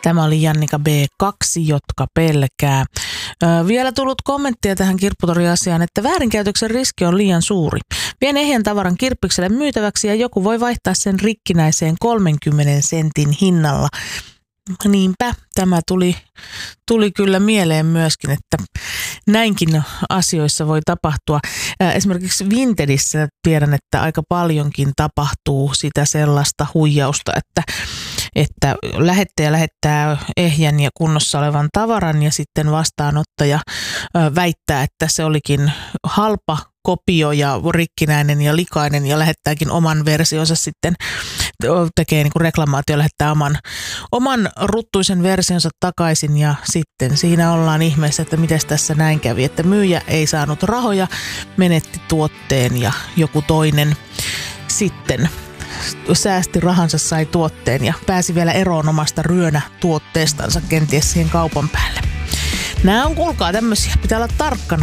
Tämä oli Jannika B2, jotka pelkää. Vielä tullut kommenttia tähän kirpputoriasiaan, että väärinkäytöksen riski on liian suuri. Vien ehjän tavaran kirppikselle myytäväksi ja joku voi vaihtaa sen rikkinäiseen 30 sentin hinnalla. Niinpä, tämä tuli kyllä mieleen myöskin, että näinkin asioissa voi tapahtua. Esimerkiksi Vintedissä tiedän, että aika paljonkin tapahtuu sitä sellaista huijausta, että lähettäjä lähettää ehjän ja kunnossa olevan tavaran ja sitten vastaanottaja väittää, että se olikin halpa kopio ja rikkinäinen ja likainen ja lähettääkin oman versionsa sitten, tekee niin kuin reklamaatio, lähettää oman ruttuisen versionsa takaisin ja sitten siinä ollaan ihmeessä, että miten tässä näin kävi, että myyjä ei saanut rahoja, menetti tuotteen ja joku toinen sitten säästi rahansa, sai tuotteen ja pääsi vielä eroon omasta ryönätuotteestansa kenties siihen kaupan päälle. Nämä on, kuulkaa, tämmöisiä, pitää olla tarkkana.